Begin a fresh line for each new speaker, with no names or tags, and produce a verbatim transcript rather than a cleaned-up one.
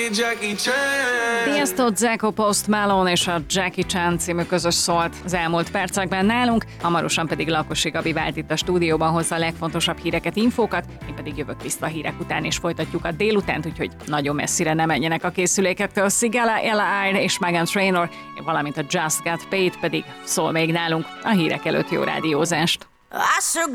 Tiesto, Dzeko, Post Malone és a Jackie Chan című közös szólt az elmúlt percekben nálunk, hamarosan pedig Lakosi Gabi vált itt a stúdióban hozzá a legfontosabb híreket, infókat, én pedig jövök vissza a hírek után, és folytatjuk a délutánt, úgyhogy nagyon messzire ne menjenek a készülékektől. Sigala, Ella Eyre és Meghan Trainor, valamint a Just Got Paid pedig szól még nálunk. A hírek előtt jó rádiózást!